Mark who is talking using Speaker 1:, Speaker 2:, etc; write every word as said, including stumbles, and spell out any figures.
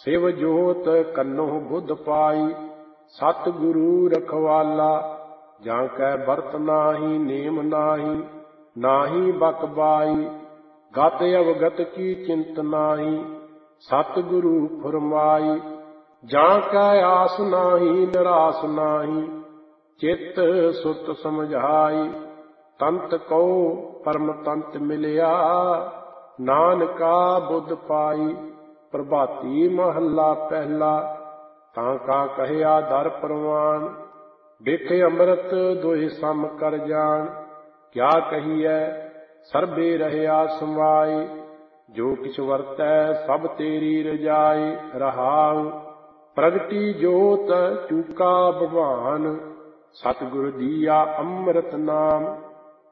Speaker 1: ਸਿਵ ਜੋਤ ਕੰਨੋਂ ਬੁੱਧ ਪਾਈ, ਸਤਿਗੁਰੂ ਰਖਵਾਲਾ। ਜਾਂ ਕੈ ਬਰਤ ਨਾਹੀ ਨੇਮ ਨਾਹੀ, ਨਾਹੀ ਬਕ ਬਾਈ। ਗਤ ਅਵਗਤ ਕੀ ਚਿੰਤ ਨਾਹੀ, ਸਤਿਗੁਰੂ ਫੁਰਮਾਈ। ਜਾਂ ਕੈ ਆਸ ਨਾਹੀ ਨਿਰਾਸ ਨਾਹੀ, ਚਿੱਤ ਸੁਰਤ ਸਮਝਾਈ। ਤੰਤ ਕਉ ਪਰਮ ਤੰਤ ਮਿਲਿਆ, ਨਾਨਕਾ ਬੁੱਧ ਪਾਈ। ਪ੍ਰਭਾਤੀ ਮਹੱਲਾ ਪਹਿਲਾ। ਤਾਂ ਕਾ ਕਹਿਆ ਦਰ ਪ੍ਰਵਾਨ, ਬਿਖ ਅੰਮ੍ਰਿਤ ਦੋਇ ਸਮ ਕਰ ਜਾਣ। ਕਿਆ ਕਹੀਐ ਸਰਬੇ ਰਹਿਆ ਸਮਾਏ, ਜੋ ਕਿਛ ਵਰਤੈ ਸਭ ਤੇਰੀ ਰਜਾਈ। ਰਹਾਉ ਪ੍ਰਗਟੀ ਜੋਤ ਚੂਕਾ ਭਗਵਾਨ, ਸਤਿਗੁਰ ਦੀਆ ਅੰਮ੍ਰਿਤ ਨਾਮ।